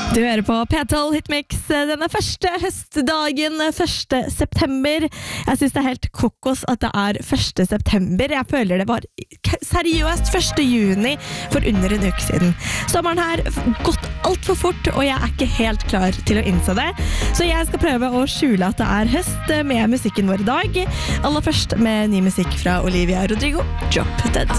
Du hører på P12 Hitmix denne første høstdagen, 1. september. Jeg synes det helt kokos at det 1. september. Jeg føler det var seriøst 1. juni for under en uke siden. Sommeren her gått alt for fort, og jeg ikke helt klar til å innse det. Så jeg skal prøve å skjule at det høst med musikken vår i dag. Aller først med ny musikk fra Olivia Rodrigo, Drop Dead.